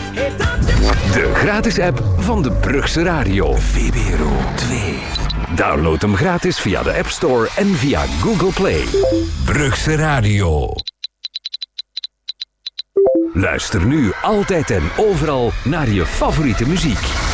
De gratis app van de Brugse Radio. VPRO 2. Download hem gratis via de App Store en via Google Play. Brugse Radio. Luister nu altijd en overal naar je favoriete muziek.